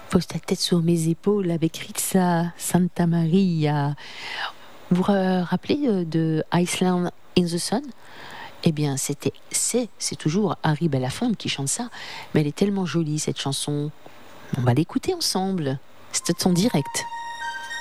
Pose ta tête sur mes épaules avec Ritza Santa Maria. Vous vous rappelez de Iceland in the Sun? Eh bien, c'est toujours Harry Belafonte qui chante ça, mais elle est tellement jolie cette chanson. On va l'écouter ensemble. C'est en direct.